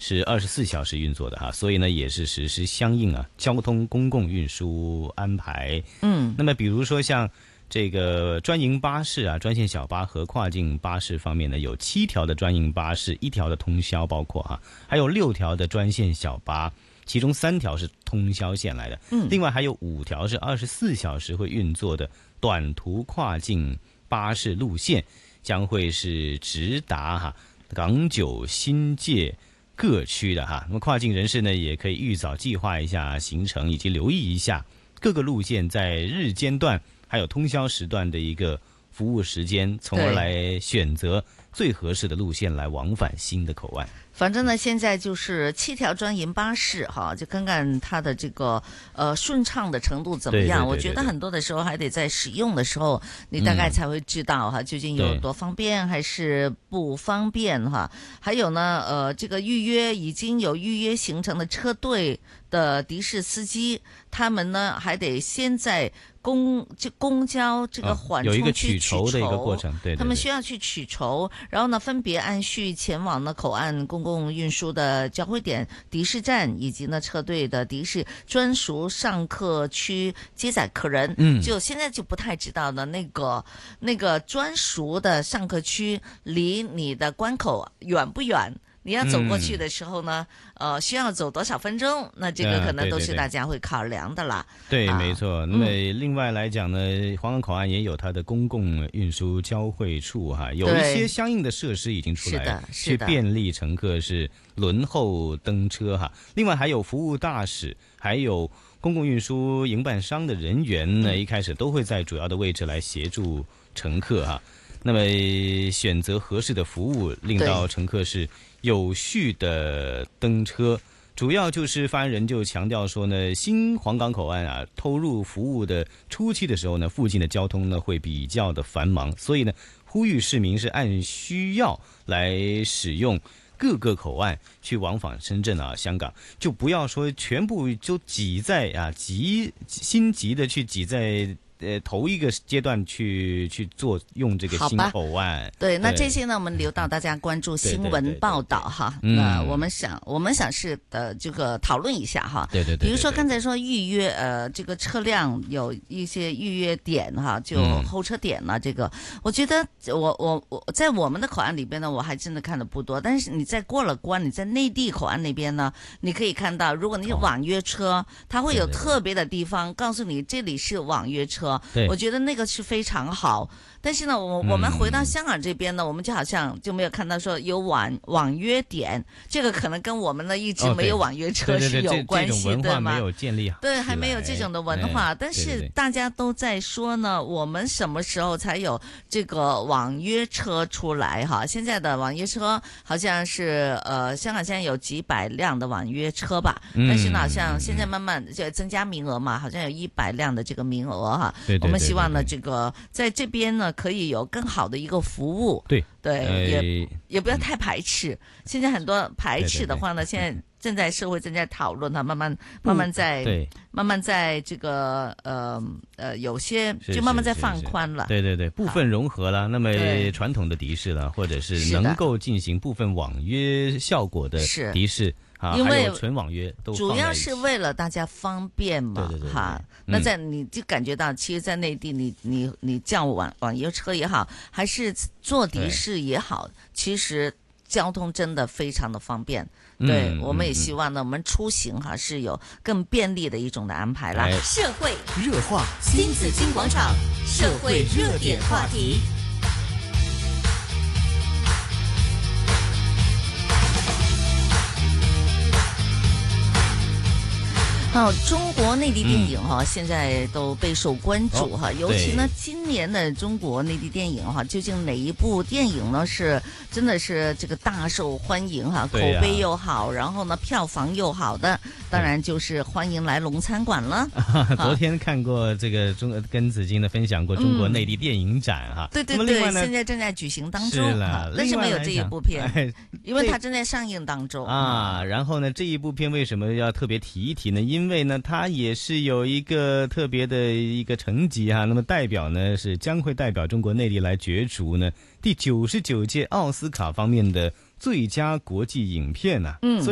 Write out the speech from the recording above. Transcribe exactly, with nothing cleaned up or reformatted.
是二十四小时运作的哈，所以呢也是实施相应啊交通公共运输安排。 嗯， 那么比如说像这个专营巴士啊、专线小巴和跨境巴士方面呢，有七条的专营巴士，一条的通宵，包括哈，还有六条的专线小巴，其中三条是通宵线来的。 嗯， 另外还有五条是二十四小时会运作的短途跨境巴士路线，将会是直达哈港九新界各区的哈。那么跨境人士呢，也可以预早计划一下行程，以及留意一下各个路线在日间段还有通宵时段的一个服务时间，从而来选择最合适的路线来往返新的口岸。 反正呢，现在就是七条专营巴士哈，就看看它的这个呃顺畅的程度怎么样。 对对对对对， 我觉得很多的时候还得在使用的时候，你大概才会知道哈，嗯、究竟有多方便还是不方便哈。还有呢，呃，这个预约已经有预约行程的车队的的士司机，他们呢还得先在公就公交这个缓冲区、 哦、有一个取筹的一个过程，对, 对, 对， 他们需要去取筹，然后呢分别按序前往呢口岸公共运输的交汇点、的士站，以及呢车队的的士专属上客区接载客人。 嗯， 就现在就不太知道呢，那个那个专属的上客区离你的关口远不远？你要走过去的时候呢，嗯、呃，需要走多少分钟？那这个可能都是大家会考量的啦。 嗯、对, 对, 对, 对、啊，没错。那么另外来讲呢，嗯、黄港口岸也有它的公共运输交汇处哈，有一些相应的设施已经出来了，去便利乘客是轮候登车哈。另外还有服务大使，还有公共运输营办商的人员呢，嗯、一开始都会在主要的位置来协助乘客哈。那么选择合适的服务，令到乘客是有序的登车。主要就是发言人就强调说呢，新黄港口岸啊，投入服务的初期的时候呢，附近的交通呢会比较的繁忙，所以呢，呼吁市民是按需要来使用各个口岸去往返深圳啊、香港，就不要说全部就挤在啊急心急的去挤在。呃，头一个阶段去去做用这个新口岸， 对，那这些呢，我们留到大家关注新闻报道哈。那我们想，我们想是的这个讨论一下哈。 对对 对, 对, 对, 对。 比如说刚才说预约，呃，这个车辆有一些预约点哈，就候车点呢、啊，这个、嗯、我觉得我我我在我们的口岸里边呢，我还真的看的不多。但是你在过了关，你在内地口岸那边呢，你可以看到，如果你是网约车，哦、它会有特别的地方告诉你这里是网约车。 对， 我觉得那个是非常好，但是呢，我我们回到香港这边呢，嗯、我们就好像就没有看到说有网网约点，这个可能跟我们呢一直没有网约车是有关系， 对吗？ 对吗？ 没有建立， 对，还没有这种的文化， 哎、 但是大家都在说呢，我们什么时候才有这个网约车出来哈？现在的网约车好像是呃，香港现在有几百辆的网约车吧，嗯、但是呢，好像现在慢慢就增加名额嘛，好像有一百辆的这个名额哈。 对对对对对， 我们希望呢，这个在这边呢可以有更好的一个服务。 对对， 呃、 也也不要太排斥。嗯、现在很多排斥的话呢，对对对，现在正在社会正在讨论，它慢慢慢慢在对慢慢在这个呃呃有些就慢慢在放宽了。 对对对，部分融合了。那么传统的的士了，或者是能够进行部分网约效果的的士。啊、 因为纯网约都主要是为了大家方便嘛， 对对对对哈。那在你就感觉到，其实，在内地你，你你你叫网网约车也好，还是坐的士也好，其实交通真的非常的方便。对， 嗯、 我们也希望呢，我们出行哈是有更便利的一种的安排啦。 社会热话，新紫金广场，社会热点话题。 好，中国内地电影哈、嗯，现在都备受关注哈、哦，尤其呢，今年的中国内地电影哈，究竟哪一部电影呢是真的是这个大受欢迎哈，口碑又好，然后呢票房又好的，当然就是欢迎来龙餐馆了。 昨天看过这个中跟紫金的分享过中国内地电影展哈、 嗯，对对对，现在正在举行当中， 是了， 但是没有这一部片， 哎、 因为它正在上映当中啊。然后呢，这一部片为什么要特别提一提呢？因为呢，它也是有一个特别的一个成绩哈、啊，那么代表呢是将会代表中国内地来角逐呢第九十九届奥斯卡方面的最佳国际影片呐、啊。 嗯。